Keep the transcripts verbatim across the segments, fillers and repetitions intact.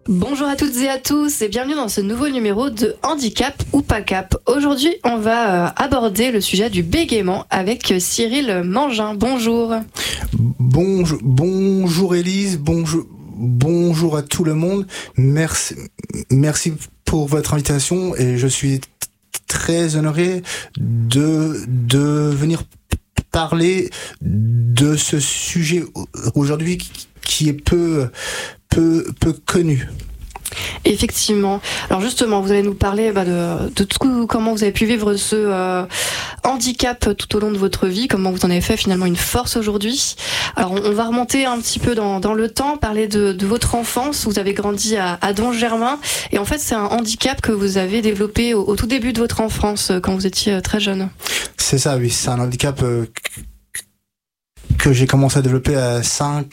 Bonjour à toutes et à tous et bienvenue dans ce nouveau numéro de Handicap ou pas cap. Aujourd'hui, on va euh, aborder le sujet du bégaiement avec Cyril Mangin. Bonjour. Bonjour, bonjour Élise, bonjour, bonjour à tout le monde. Merci, merci pour votre invitation et je suis très honoré de, de venir parler de ce sujet aujourd'hui qui est peu, peu, peu connu. Effectivement. Alors justement, vous allez nous parler bah, de, de tout, comment vous avez pu vivre ce euh, handicap tout au long de votre vie, comment vous en avez fait finalement une force aujourd'hui. Alors on, on va remonter un petit peu dans, dans le temps, parler de, de votre enfance. Vous avez grandi à, à Dongermain et en fait c'est un handicap que vous avez développé au, au tout début de votre enfance, quand vous étiez très jeune. C'est ça, oui. C'est un handicap euh, que j'ai commencé à développer à cinq,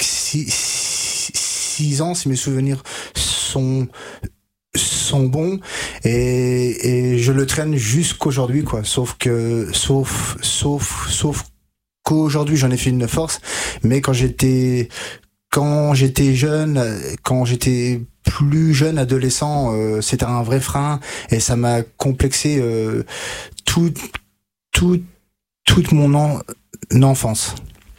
six ans, si mes souvenirs sont sont bons, et, et je le traîne jusqu'aujourd'hui, quoi. Sauf que, sauf, sauf, sauf qu'aujourd'hui j'en ai fait une force, mais quand j'étais, quand j'étais jeune, quand j'étais plus jeune, adolescent, euh, c'était un vrai frein, et ça m'a complexé euh, tout, tout, toute mon en, enfance.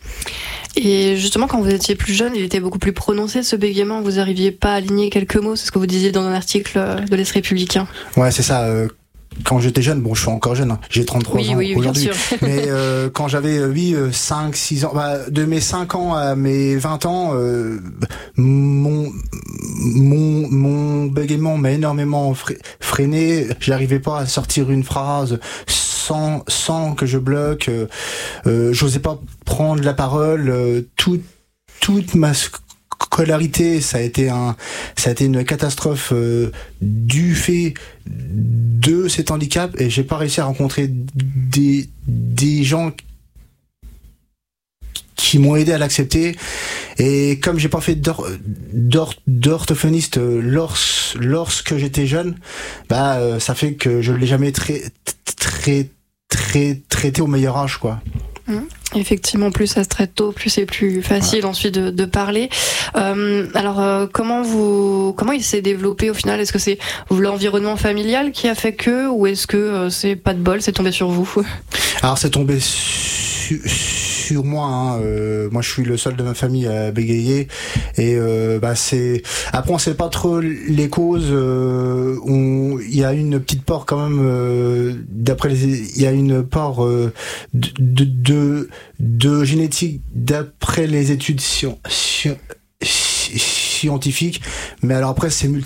Et justement, quand vous étiez plus jeune, il était beaucoup plus prononcé ce bégaiement. Vous n'arriviez pas à aligner quelques mots, c'est ce que vous disiez dans un article de l'Est républicain. Ouais, c'est ça. Euh, quand j'étais jeune, bon, je suis encore jeune, hein, j'ai trente-trois oui, ans oui, aujourd'hui. Bien sûr. Mais euh, quand j'avais oui, cinq, six ans, bah, de mes cinq ans à mes vingt ans, euh, mon mon mon bégaiement m'a énormément freiné. J'arrivais pas à sortir une phrase sans sans que je bloque. Euh, euh, j'osais pas prendre la parole. Euh, tout, toute ma scolarité, ça a été un, ça a été une catastrophe euh, du fait de cet handicap, et j'ai pas réussi à rencontrer des des gens qui m'ont aidé à l'accepter. Et comme j'ai pas fait d'or, d'or, d'orthophoniste lors, lorsque j'étais jeune, bah euh, ça fait que je l'ai jamais très très très traité au meilleur âge, quoi. Mmh. Effectivement, plus ça se traite tôt, plus c'est plus facile ouais. ensuite de, de parler. Euh, alors, euh, comment vous, comment il s'est développé au final ? Est-ce que c'est l'environnement familial qui a fait que, ou est-ce que euh, c'est pas de bol, c'est tombé sur vous ? Alors, c'est tombé su- sur moi. Hein. Euh, moi, je suis le seul de ma famille à bégayer, et euh, bah c'est. Après, on sait pas trop les causes. Euh, on, il y a une petite part quand même. Euh, d'après les, il y a une part euh, de, de, de de génétique d'après les études sci- sci- scientifiques, mais alors après c'est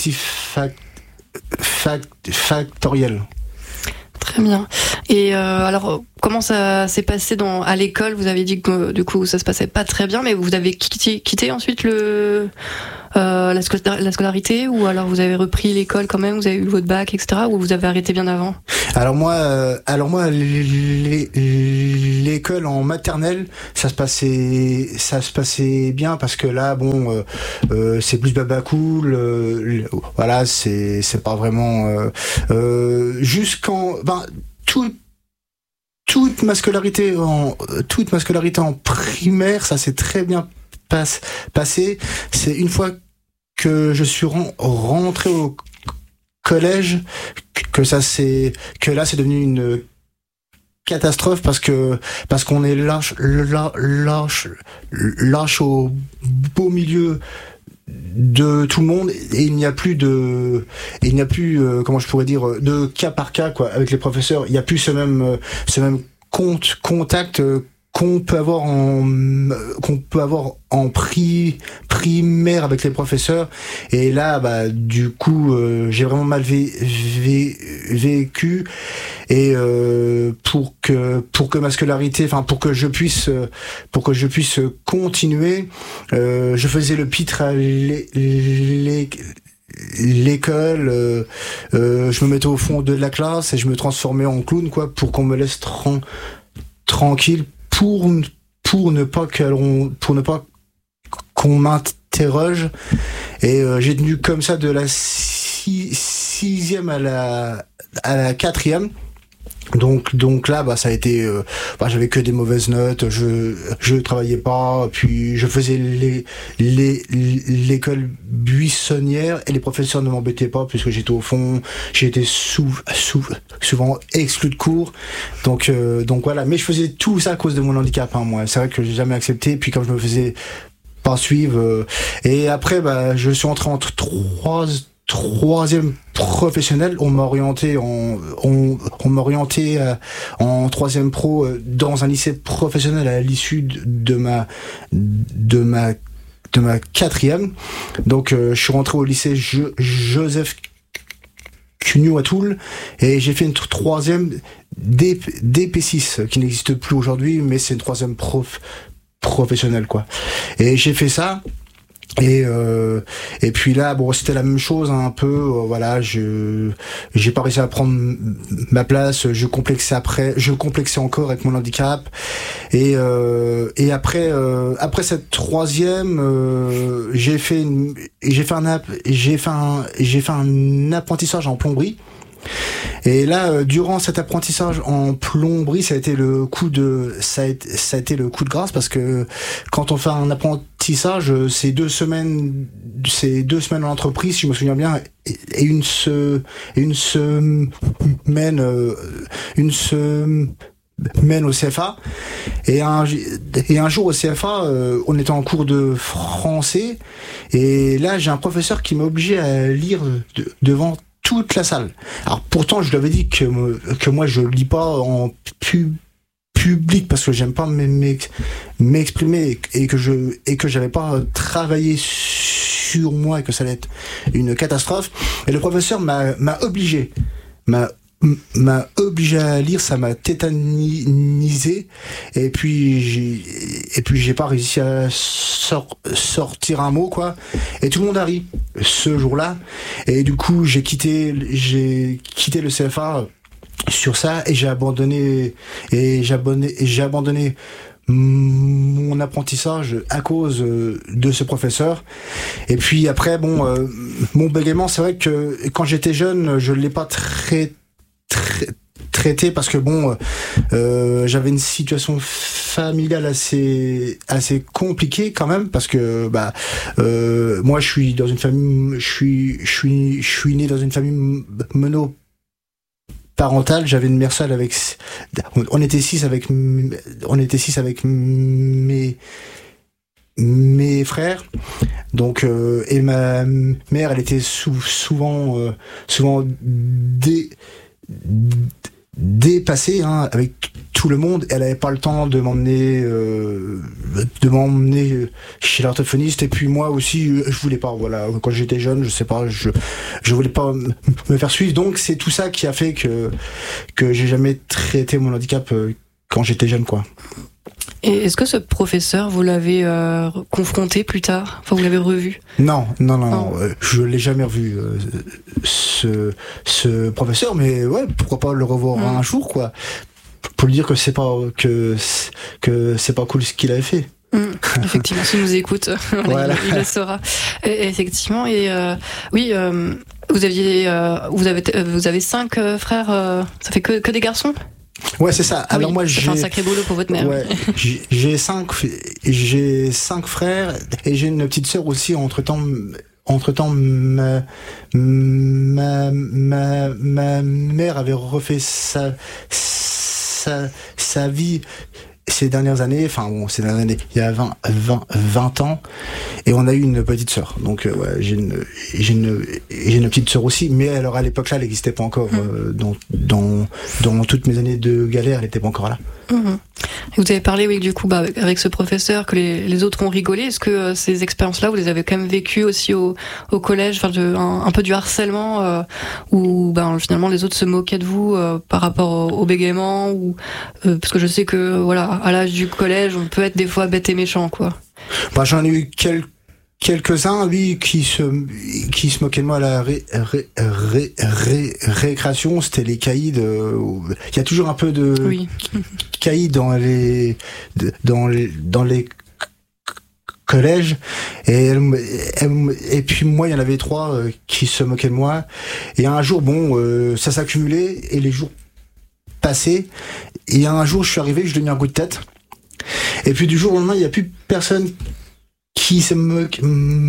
multifactoriel. Très bien. Et euh, alors comment ça s'est passé dans à l'école ? Vous avez dit que du coup ça se passait pas très bien, mais vous avez quitté, quitté ensuite le euh, la, scolar- la scolarité, ou alors vous avez repris l'école quand même, vous avez eu votre bac, et cetera, ou vous avez arrêté bien avant ? Alors moi, euh, alors moi, l'école en maternelle, ça se passait, ça se passait bien, parce que là, bon, euh, euh, c'est plus baba cool, euh, voilà, c'est, c'est pas vraiment euh, euh, jusqu'en, ben, tout. Toute ma scolarité en toute ma scolarité en primaire, ça s'est très bien passe, passé. C'est une fois que je suis ren, rentré au collège que ça c'est que là c'est devenu une catastrophe, parce que parce qu'on est lâche lâche lâche au beau milieu de tout le monde, et il n'y a plus de et il n'y a plus euh, comment je pourrais dire de cas par cas, quoi, avec les professeurs. Il n'y a plus ce même euh, ce même compte contact euh, qu'on peut avoir en qu'on peut avoir en pri, primaire avec les professeurs. Et là, bah du coup euh, j'ai vraiment mal vé, vé, vécu, et euh, pour que pour que ma scolarité, enfin pour que je puisse pour que je puisse continuer, euh, je faisais le pitre à l'é, l'é, l'école, euh, euh, je me mettais au fond de la classe et je me transformais en clown, quoi, pour qu'on me laisse tran- tranquille, pour pour ne pas qu'on pour ne pas qu'on m'interroge. Et euh, j'ai tenu comme ça de la six, sixième à la à la quatrième. Donc donc là bah ça a été euh, bah, j'avais que des mauvaises notes, je je travaillais pas, puis je faisais les les l'école buissonnière et les professeurs ne m'embêtaient pas puisque j'étais au fond, j'étais sou, sou, souvent exclu de cours. Donc euh, donc voilà, mais je faisais tout ça à cause de mon handicap hein, moi. C'est vrai que j'ai jamais accepté, puis comme je me faisais pas suivre euh, et après bah je suis entré entre trois troisième professionnel, on m'a orienté en on, on m'a orienté euh, en troisième pro euh, dans un lycée professionnel à l'issue de, de ma de ma de ma quatrième. Donc euh, je suis rentré au lycée Je, Joseph Cugnot à Toul et j'ai fait une troisième D P six qui n'existe plus aujourd'hui, mais c'est une troisième prof professionnelle quoi. Et j'ai fait ça. Et euh, et puis là bon c'était la même chose hein, un peu euh, voilà je j'ai pas réussi à prendre ma place, je complexais après je complexais encore avec mon handicap et euh, et après euh, après cette troisième euh, j'ai fait une, j'ai fait un app, j'ai fait un j'ai fait un apprentissage en plomberie. Et là, euh, durant cet apprentissage en plomberie, ça a été le coup de, ça a été, ça a été le coup de grâce parce que quand on fait un apprentissage, c'est deux semaines, c'est deux semaines en entreprise, si je me souviens bien, et une se, et une semaine, euh, une semaine au C F A. Et un, et un jour au C F A, euh, on était en cours de français, et là, j'ai un professeur qui m'a obligé à lire de, devant toute la salle. Alors pourtant je lui avais dit que que moi je lis pas en pub, public parce que j'aime pas m'exprimer et que je et que j'avais pas travaillé sur moi et que ça allait être une catastrophe. Et le professeur m'a m'a obligé m'a m'a obligé à lire, ça m'a tétanisé et puis j'ai et puis j'ai pas réussi à sor, sortir un mot quoi et tout le monde a ri ce jour-là et du coup j'ai quitté j'ai quitté le C F A sur ça et j'ai abandonné et j'ai abandonné et j'ai abandonné mon apprentissage à cause de ce professeur. Et puis après bon euh, mon bégaiement, c'est vrai que quand j'étais jeune je l'ai pas très traité parce que bon euh, j'avais une situation familiale assez assez compliquée quand même parce que bah euh, moi je suis dans une famille je suis je suis je suis né dans une famille monoparentale, j'avais une mère seule avec on était six avec on était six avec mes mes frères donc euh, et ma mère elle était sou, souvent euh, souvent dé dépassée hein, avec tout le monde. Elle avait pas le temps de m'emmener euh, de m'emmener chez l'orthophoniste et puis moi aussi je voulais pas voilà quand j'étais jeune je sais pas je je voulais pas me faire suivre donc c'est tout ça qui a fait que que j'ai jamais traité mon handicap quand j'étais jeune quoi. Et est-ce que ce professeur, vous l'avez euh, confronté plus tard? Enfin, vous l'avez revu? Non, non, non, non. Euh, je l'ai jamais revu, euh, ce, ce professeur, mais ouais, pourquoi pas le revoir mmh. un jour, quoi. Pour lui dire que c'est pas, que, que c'est pas cool ce qu'il avait fait. Mmh, effectivement, s'il nous écoute, voilà, voilà. Il, il le saura. Et, effectivement, et euh, oui, euh, vous aviez, euh, vous avez, vous avez cinq euh, frères, euh, ça fait que, que des garçons? Ouais, c'est ça. Alors oui, moi, j'ai un sacré boulot pour votre mère. Ouais, j'ai, j'ai cinq, j'ai cinq frères et j'ai une petite sœur aussi. Entre temps, entre temps, ma, ma, ma, ma mère avait refait sa, sa, sa vie ces dernières années, enfin bon, ces dernières années, il y a vingt, vingt, vingt ans, et on a eu une petite sœur. Donc euh, ouais, j'ai une, j'ai une, j'ai une petite sœur aussi, mais alors à l'époque là, elle n'existait pas encore. Mmh. Euh, dans, dans, dans toutes mes années de galère, elle n'était pas encore là. Mmh. Vous avez parlé, oui, du coup, bah, avec ce professeur, que les, les autres ont rigolé. Est-ce que euh, ces expériences-là, vous les avez quand même vécues aussi au, au collège, enfin, de, un, un peu du harcèlement, euh, où bah, finalement les autres se moquaient de vous euh, par rapport au, au bégaiement, ou euh, parce que je sais que voilà, à l'âge du collège, on peut être des fois bête et méchant, quoi. Bah, j'en ai eu quelques Quelques-uns, oui, qui se, qui se moquaient de moi à la ré, ré, ré, ré, récréation, c'était les caïds. Il y a toujours un peu de oui. caïds dans les, dans les, dans les collèges. Et, et puis moi, il y en avait trois qui se moquaient de moi. Et un jour, bon, ça s'accumulait et les jours passé. Et un jour, je suis arrivé, je lui ai mis un coup de tête. Et puis du jour au lendemain, il n'y a plus personne qui se moque,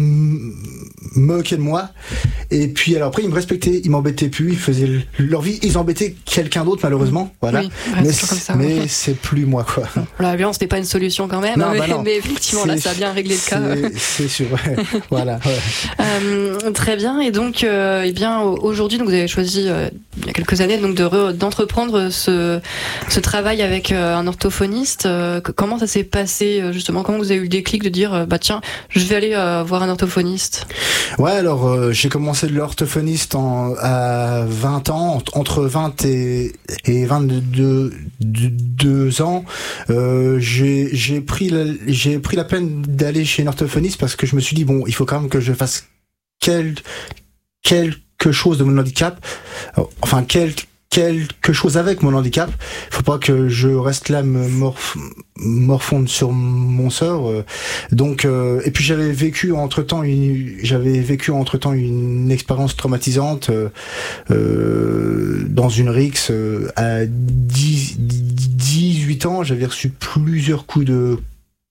moquait de moi. Et puis alors après, ils me respectaient, ils m'embêtaient plus, ils faisaient leur vie, ils embêtaient quelqu'un d'autre malheureusement. Voilà. Oui, ouais, mais c'est, comme ça, mais ouais. c'est plus moi quoi. La violence n'est pas une solution quand même, non, mais, bah non. mais effectivement c'est, là, ça a bien réglé le cas. C'est, c'est sûr. Ouais. Voilà. Ouais. Euh, très bien. Et donc, euh, eh bien, aujourd'hui, donc vous avez choisi euh, il y a quelques années donc de re, d'entreprendre ce ce travail avec euh, un orthophoniste. Euh, comment ça s'est passé justement? Comment vous avez eu le déclic de dire euh, bah tiens, je vais aller euh, voir un orthophoniste? Ouais, alors euh, j'ai commencé de l'orthophoniste en, à vingt ans, entre vingt et, et vingt-deux deux ans. Euh, j'ai, j'ai pris la, j'ai pris la peine d'aller chez un orthophoniste parce que je me suis dit bon, il faut quand même que je fasse quel, quelque chose de mon handicap, enfin quel, quelque chose avec mon handicap. Faut pas que je reste là me morf, morfondre sur mon sort. Donc euh, et puis j'avais vécu entre-temps une j'avais vécu entre-temps une expérience traumatisante euh, euh, dans une rixe euh, à dix, dix-huit ans, j'avais reçu plusieurs coups de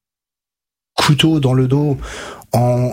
couteau dans le dos en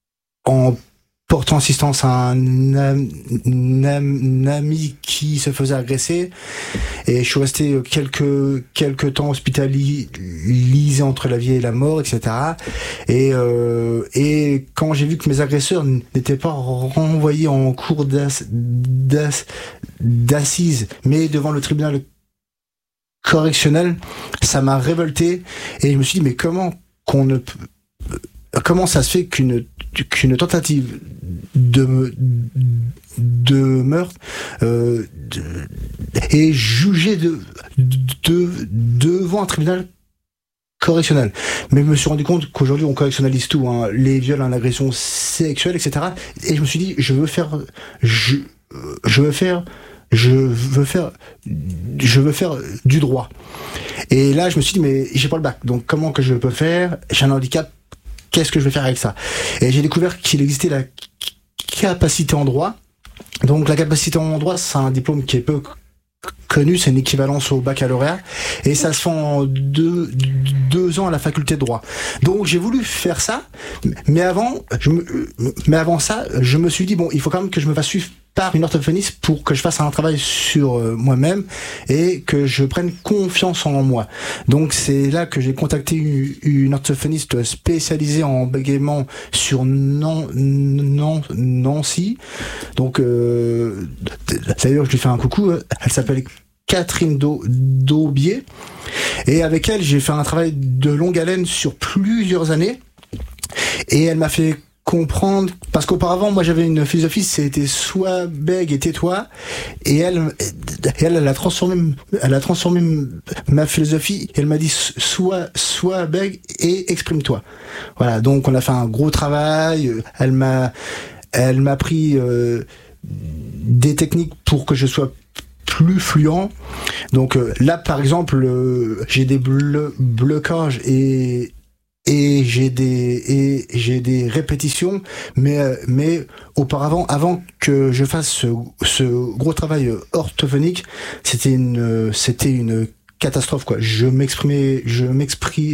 en portant assistance à un, am, un, un ami qui se faisait agresser, et je suis resté quelques quelques temps hospitalisé entre la vie et la mort, et cetera. Et euh, et quand j'ai vu que mes agresseurs n'étaient pas renvoyés en cour d'ass, d'ass, d'assises, mais devant le tribunal correctionnel, ça m'a révolté, et je me suis dit mais comment qu'on ne peut, comment ça se fait qu'une qu'une tentative de de meurtre euh, de, est jugée de, de devant un tribunal correctionnel. Mais je me suis rendu compte qu'aujourd'hui on correctionnalise tout, hein, les viols, hein, l'agression sexuelle, et cetera. Et je me suis dit je veux faire je je veux faire je veux faire je veux faire du droit. Et là je me suis dit mais j'ai pas le bac, donc comment que je peux faire? J'ai un handicap. Qu'est-ce que je vais faire avec ça? Et j'ai découvert qu'il existait la capacité en droit. Donc la capacité en droit, c'est un diplôme qui est peu connu, c'est une équivalence au baccalauréat, et ça se fait en deux, deux ans à la faculté de droit. Donc j'ai voulu faire ça, mais avant, je me, mais avant ça, je me suis dit bon, il faut quand même que je me fasse suivre par une orthophoniste pour que je fasse un travail sur euh, moi-même et que je prenne confiance en moi. Donc c'est là que j'ai contacté une, une orthophoniste spécialisée en bégaiement sur Nan, Nan, Nancy. Donc euh, d'ailleurs je lui fais un coucou. Elle s'appelle Catherine Daubier, et avec elle j'ai fait un travail de longue haleine sur plusieurs années, et elle m'a fait comprendre, parce qu'auparavant moi j'avais une philosophie, c'était soit bègue et tais-toi, et elle elle, elle a transformé elle a transformé ma philosophie, et elle m'a dit soit soit bègue et exprime-toi. Voilà, donc on a fait un gros travail, elle m'a elle m'a pris euh, des techniques pour que je sois plus fluent. Donc euh, là par exemple euh, j'ai des blo- blocages et et j'ai des et j'ai des répétitions, mais euh, mais auparavant, avant que je fasse ce, ce gros travail orthophonique, c'était une c'était une catastrophe quoi. Je m'exprimais je m'exprimais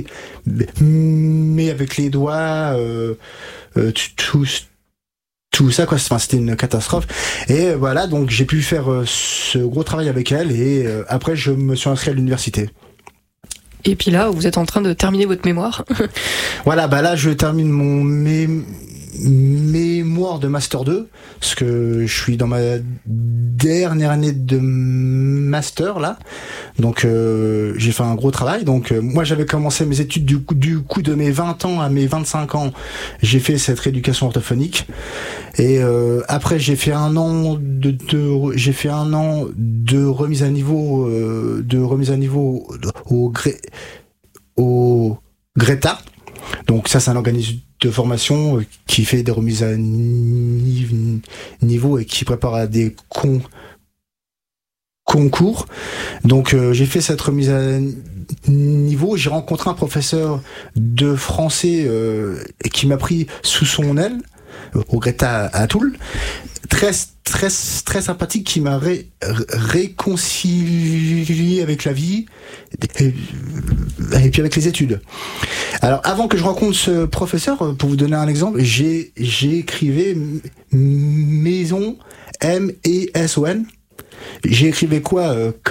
mais avec les doigts euh, euh, tout tout ça quoi, enfin, c'était une catastrophe. Et voilà, donc j'ai pu faire euh, ce gros travail avec elle, et euh, après je me suis inscrit à l'université. Et puis là, vous êtes en train de terminer votre mémoire. Voilà, bah là je termine mon mé... mémoire de master deux, parce que je suis dans ma dernière année de master là, donc euh, j'ai fait un gros travail. Donc euh, moi j'avais commencé mes études du coup, du coup de mes vingt ans à mes vingt-cinq ans, j'ai fait cette rééducation orthophonique, et euh, après j'ai fait un an de, de j'ai fait un an de remise à niveau euh, de remise à niveau au Gré... au Greta. Donc ça c'est un organisme de formation qui fait des remises à niveau et qui prépare à des con... concours. Donc euh, j'ai fait cette remise à niveau, j'ai rencontré un professeur de français euh, qui m'a pris sous son aile au Greta à Toul. très très très sympathique qui m'a ré, réconcilié avec la vie et, et puis avec les études. Alors avant que je rencontre ce professeur, pour vous donner un exemple, j'ai j'ai écrivé maison M E S O N. J'ai écrivé quoi euh, K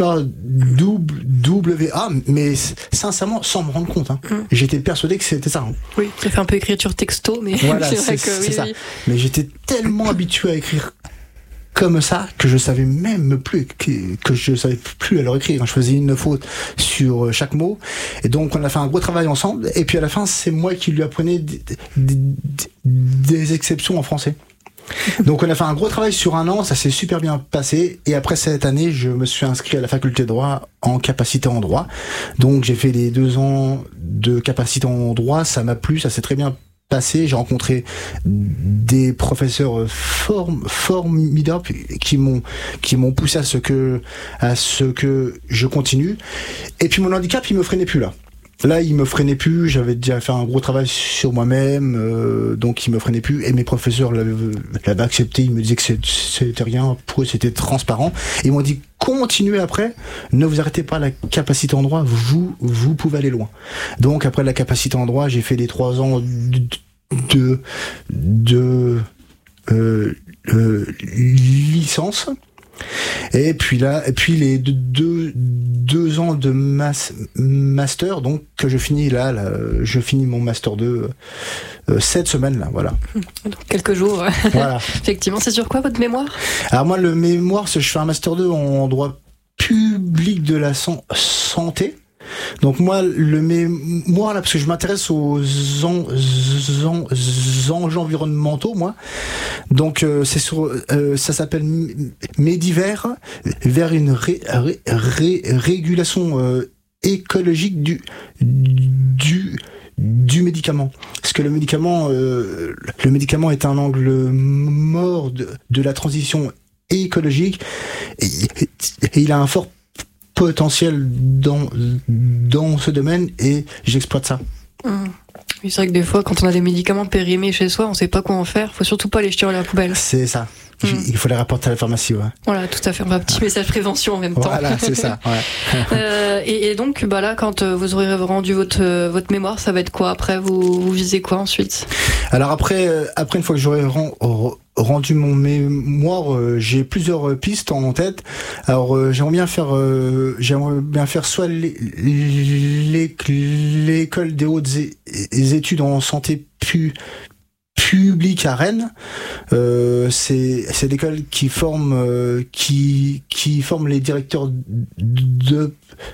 W A, mais sincèrement sans me rendre compte. Hein. Mm. J'étais persuadé que c'était ça. Hein. Oui, ça fait un peu écriture texto, mais voilà, c'est vrai c'est, que c'est oui, ça. oui. Mais j'étais tellement habitué à écrire comme ça que je savais même plus que, que je savais plus à leur écrire. Je faisais une faute sur chaque mot, et donc on a fait un gros travail ensemble. Et puis à la fin, c'est moi qui lui apprenais des, des, des exceptions en français. Donc on a fait un gros travail sur un an, ça s'est super bien passé, et après cette année je me suis inscrit à la faculté de droit en capacité en droit. Donc j'ai fait les deux ans de capacité en droit, ça m'a plu, ça s'est très bien passé. J'ai rencontré des professeurs form, formidables qui m'ont qui m'ont poussé à ce que à ce que je continue. Et puis mon handicap il me freinait plus là. Là, il me freinait plus, j'avais déjà fait un gros travail sur moi-même, euh, donc il me freinait plus, et mes professeurs l'avaient, l'avaient accepté, ils me disaient que c'était rien, pour eux c'était transparent, et ils m'ont dit, continuez après, ne vous arrêtez pas à la capacité en droit, vous, vous pouvez aller loin. Donc après la capacité en droit, j'ai fait les trois ans de, de, de euh, euh, licence. Et puis là, et puis les deux, deux, deux ans de mas, master, donc que je finis là, là, je finis mon master deux euh, cette semaine là, voilà. Donc quelques jours. Voilà. Effectivement, c'est sur quoi votre mémoire ? Alors moi, le mémoire, c'est je fais un master deux en droit public de la san- santé. Donc moi, le mémoire là, parce que je m'intéresse aux en, en, enjeux environnementaux, moi. Donc euh, c'est sur, euh, ça s'appelle Medivers, vers une ré, ré, ré, régulation euh, écologique du du du médicament. Parce que le médicament, euh, le médicament est un angle mort de, de la transition écologique, et, et, et il a un fort potentiel dans dans ce domaine, et j'exploite ça. Mmh. Oui, c'est vrai que des fois, quand on a des médicaments périmés chez soi, on sait pas quoi en faire. Faut surtout pas les jeter à la poubelle. C'est ça. Mmh. Il faut les rapporter à la pharmacie, ouais. Voilà, tout à fait. Un petit message prévention en même temps. Voilà, c'est ça. Ouais. euh, et, et donc, bah là, quand vous aurez rendu votre votre mémoire, ça va être quoi après ? Vous, vous visez quoi ensuite ? Alors après, euh, après une fois que j'aurai rend, rendu mon mémoire, euh, j'ai plusieurs pistes en tête. Alors euh, j'aimerais bien faire, euh, j'aimerais bien faire soit les, les, l'école des hautes études en santé pu, publique à Rennes. Euh, c'est c'est l'école qui forme euh, qui qui forme les directeurs de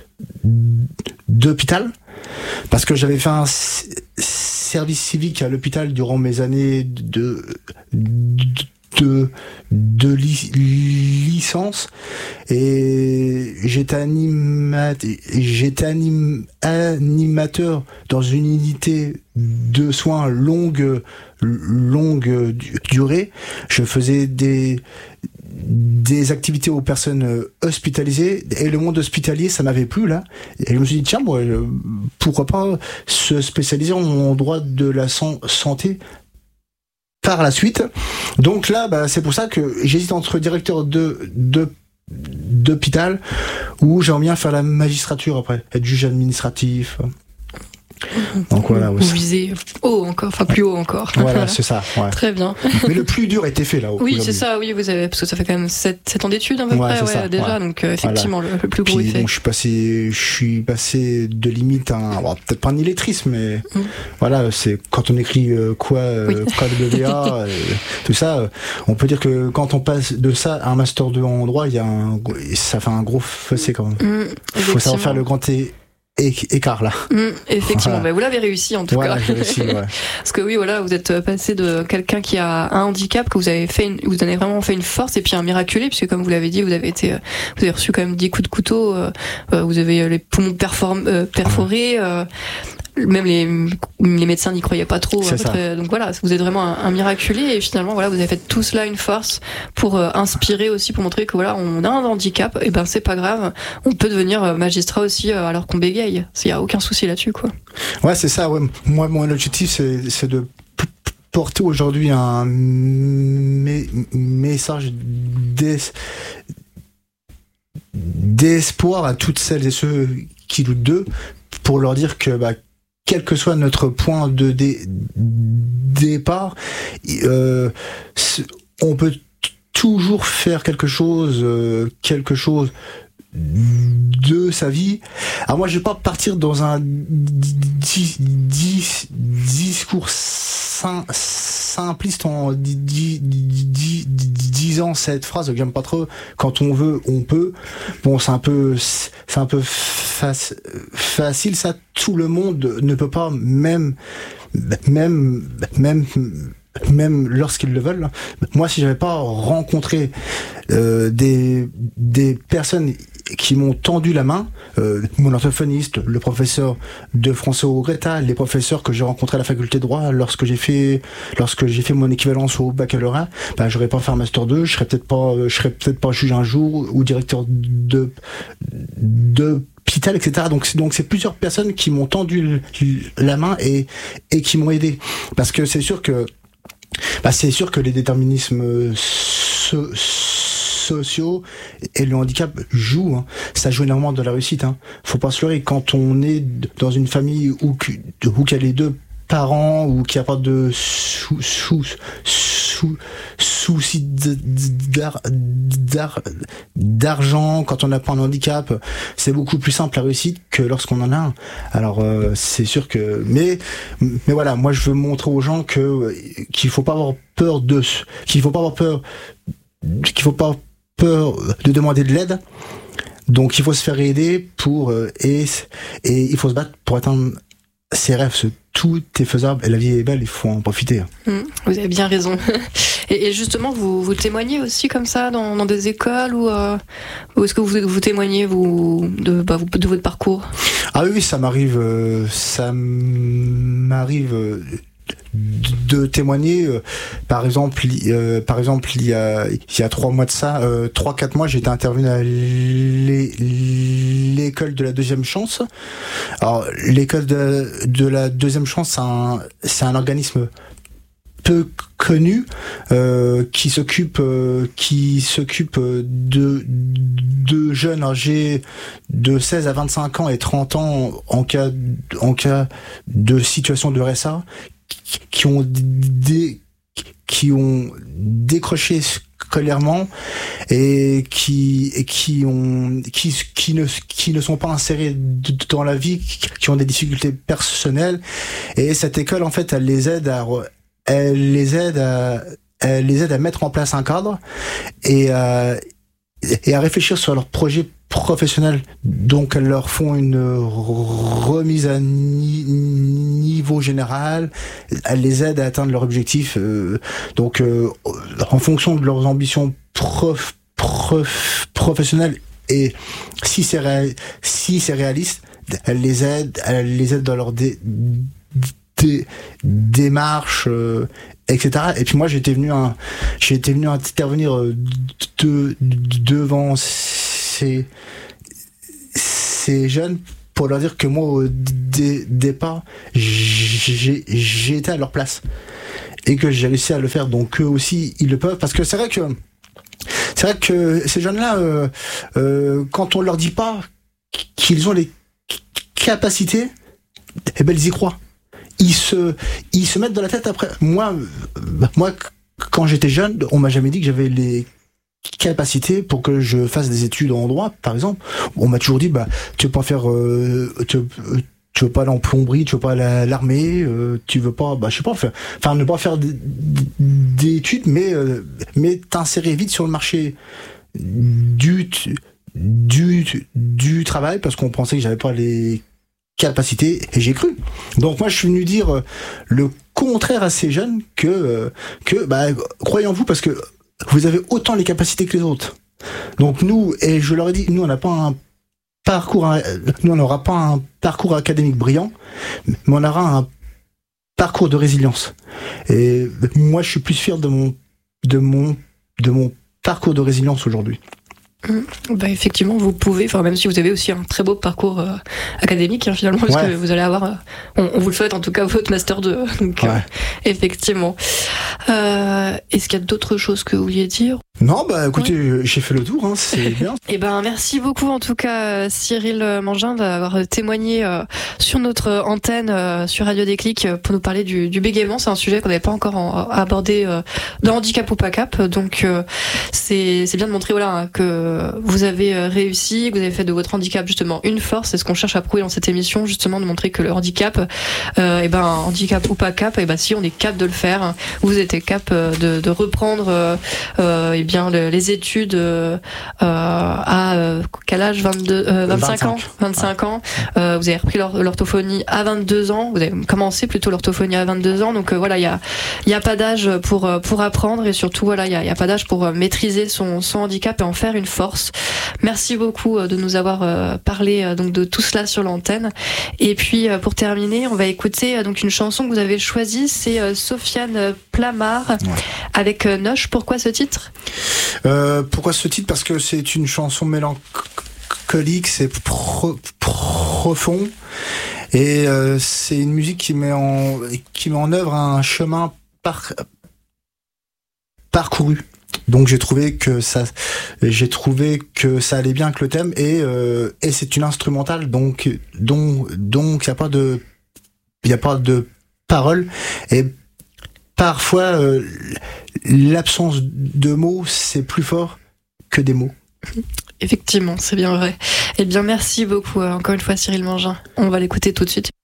d'hôpital, parce que j'avais fait un service civique à l'hôpital durant mes années de de de, de li, licence, et j'étais animat, j'étais anim, animateur dans une unité de soins longue longue durée. Je faisais des des activités aux personnes hospitalisées, et le monde hospitalier, ça m'avait plu là, et je me suis dit tiens, moi, pourquoi pas se spécialiser en droit de la santé par la suite. Donc là, bah, c'est pour ça que j'hésite entre directeur de, de d'hôpital, ou j'aimerais bien faire la magistrature après, être juge administratif. Donc voilà, vous visez haut encore, enfin plus haut encore. Voilà, c'est ça. Ouais. Très bien. Mais le plus dur a été fait là. Oui, c'est ça. Oui, vous avez, parce que ça fait quand même sept ans d'études à peu ouais, près, ouais, ça, déjà. ouais. Donc euh, effectivement, voilà. le, le plus gros Puis, est fait. Bon, je suis passé, je suis passé de limite à un, alors, peut-être pas un illettriste, mais mm. voilà, c'est quand on écrit euh, quoi, euh, oui. K W A, euh, tout ça, euh, on peut dire que quand on passe de ça à un master deux en droit, il y a un, ça fait un gros fossé quand même. Il mm, faut savoir faire le grand T. écart là. Mmh, effectivement, voilà. Bah, vous l'avez réussi en tout voilà, cas. J'ai réussi, ouais. Parce que oui, voilà, vous êtes passé de quelqu'un qui a un handicap, que vous avez fait, une, vous avez vraiment fait une force, et puis un miraculé, puisque comme vous l'avez dit, vous avez été, vous avez reçu quand même dix coups de couteau, euh, vous avez les poumons perform, euh, perforés. Euh, même les, les médecins n'y croyaient pas trop. C'est ça. Donc voilà, vous êtes vraiment un, un miraculé, et finalement voilà, vous avez fait tout cela une force pour euh, inspirer aussi, pour montrer que voilà, on a un handicap, et ben c'est pas grave, on peut devenir magistrat aussi euh, alors qu'on bégaye. Il y a aucun souci là-dessus, quoi. Ouais, c'est ça. Ouais. Moi, mon objectif, c'est, c'est de porter aujourd'hui un mé- message d'es- d'espoir à toutes celles et ceux qui doutent d'eux, pour leur dire que bah, quel que soit notre point de dé- départ, euh, on peut t- toujours faire quelque chose, euh, quelque chose de sa vie. Alors moi je vais pas partir dans un di- di- discours sim- simpliste en di- di- di- disant cette phrase que j'aime pas trop, quand on veut on peut. Bon, c'est un peu c'est un peu fac- facile, ça. Tout le monde ne peut pas, même même même même lorsqu'ils le veulent. Moi, si j'avais pas rencontré euh, des des personnes qui m'ont tendu la main, euh, mon orthophoniste, le professeur de français au Greta, les professeurs que j'ai rencontrés à la faculté de droit lorsque j'ai fait lorsque j'ai fait mon équivalence au baccalauréat, bah j'aurais pas fait un master deux, je serais peut-être pas je serais peut-être pas juge un jour ou directeur de de hôpital, et cetera. Donc c'est donc c'est plusieurs personnes qui m'ont tendu la main et et qui m'ont aidé, parce que c'est sûr que bah c'est sûr que les déterminismes so, sociaux et le handicap jouent, hein. Ça joue énormément de la réussite, hein. Faut pas se leurrer, quand on est dans une famille où où qu'il y a les deux parents, ou qu'il n'y a pas de sous, sous, sous, souci d'ar, d'ar, d'argent, quand on n'a pas un handicap, c'est beaucoup plus simple la réussite que lorsqu'on en a un. Alors euh, c'est sûr que, mais mais voilà, moi je veux montrer aux gens que qu'il faut pas avoir peur de, qu'il faut pas avoir peur, qu'il faut pas peur de demander de l'aide. Donc il faut se faire aider pour et et il faut se battre pour atteindre ses rêves. Tout est faisable et la vie est belle, il faut en profiter. Mmh, vous avez bien raison. Et, et justement, vous, vous témoignez aussi comme ça dans, dans des écoles, ou, euh, ou est-ce que vous, vous témoignez vous, de, bah, de votre parcours? Ah oui, ça m'arrive, euh, ça m'arrive euh, de témoigner. Euh, par exemple, euh, par exemple, il y a il y a trois mois de ça, euh, trois quatre mois, j'ai été intervenu à l'é- l'école de la deuxième chance. Alors l'école de, de la deuxième chance, c'est un c'est un organisme peu connu euh, qui s'occupe euh, qui s'occupe de de jeunes âgés de seize à vingt-cinq ans et trente ans en cas en cas de situation de R S A, qui ont dé, qui ont décroché scolairement et qui et qui ont qui qui ne qui ne sont pas insérés dans la vie, qui ont des difficultés personnelles, et cette école en fait elle les aide à elle les aide à elle les aide à mettre en place un cadre et à, et à réfléchir sur leur projet professionnels. Donc elles leur font une remise à ni- niveau général, elles les aident à atteindre leur objectif, euh, donc euh, en fonction de leurs ambitions prof, prof, professionnelles, et si c'est ré, si c'est réaliste, elles les aident elles les aident dans leur dé, dé, démarche, euh, et cetera. Et puis moi j'étais venu un, j'ai été venu intervenir de, de, devant ces, ces jeunes pour leur dire que moi au dé, départ j'ai, j'ai été à leur place et que j'ai réussi à le faire, donc eux aussi ils le peuvent, parce que c'est vrai que c'est vrai que ces jeunes là euh, euh, quand on leur dit pas qu'ils ont les capacités, eh ben ils y croient, ils se ils se mettent dans la tête. Après moi moi quand j'étais jeune, on m'a jamais dit que j'avais les capacités pour que je fasse des études en droit, par exemple. On m'a toujours dit bah tu veux pas faire euh, tu, tu veux pas aller en plomberie, tu veux pas aller à l'armée, euh, tu veux pas bah je sais pas faire enfin ne pas faire d'études, mais euh, mais t'insérer vite sur le marché du du du travail, parce qu'on pensait que j'avais pas les capacités, et j'ai cru. Donc moi je suis venu dire euh, le contraire à ces jeunes, que euh, que bah croyez en vous, parce que vous avez autant les capacités que les autres. Donc nous, et je leur ai dit, nous on n'a pas un parcours, nous on n'aura pas un parcours académique brillant, mais on aura un parcours de résilience. Et moi je suis plus fier de mon de mon de mon parcours de résilience aujourd'hui. Mmh. Bah effectivement, vous pouvez, enfin même si vous avez aussi un très beau parcours euh, académique hein, finalement, parce ouais. que vous allez avoir, euh, on, on vous le souhaite en tout cas, votre master deux. Donc ouais. euh, effectivement. Euh, est-ce qu'il y a d'autres choses que vous vouliez dire? Non, bah écoutez, ouais. j'ai fait le tour, hein, c'est bien. Et ben merci beaucoup en tout cas Cyril Mangin d'avoir témoigné euh, sur notre antenne euh, sur Radio Déclic pour nous parler du, du bégaiement. C'est un sujet qu'on n'avait pas encore en, abordé euh, dans Handicap ou pas cap, donc euh, c'est c'est bien de montrer voilà que vous avez réussi, que vous avez fait de votre handicap justement une force. C'est ce qu'on cherche à prouver dans cette émission, justement de montrer que le handicap, euh, et ben handicap ou pas cap, et ben si on est cap de le faire, vous êtes cap de, de reprendre euh, euh, et bien le, les études euh, à euh, quel âge, vingt-deux, euh, vingt-cinq ans, vingt-cinq ouais. ans. Euh, vous avez repris l'or- l'orthophonie à vingt-deux ans. Vous avez commencé plutôt l'orthophonie à vingt-deux ans. Donc euh, voilà, il y a il y a pas d'âge pour pour apprendre et surtout voilà, il y a il y a pas d'âge pour maîtriser son son handicap et en faire une force. Merci beaucoup de nous avoir parlé donc de tout cela sur l'antenne. Et puis pour terminer, on va écouter donc une chanson que vous avez choisie, c'est Sofiane Plamard ouais. avec Noche. Pourquoi ce titre? Euh, pourquoi ce titre? Parce que c'est une chanson mélancolique, c'est pro- profond et euh, c'est une musique qui met en qui met en œuvre un chemin par, parcouru. Donc j'ai trouvé que ça, j'ai trouvé que ça allait bien avec le thème et euh, et c'est une instrumentale donc donc donc il y a pas de il y a pas de paroles et parfois euh, l'absence de mots c'est plus fort que des mots. Effectivement, c'est bien vrai. Eh bien merci beaucoup euh, encore une fois Cyril Mangin. On va l'écouter tout de suite.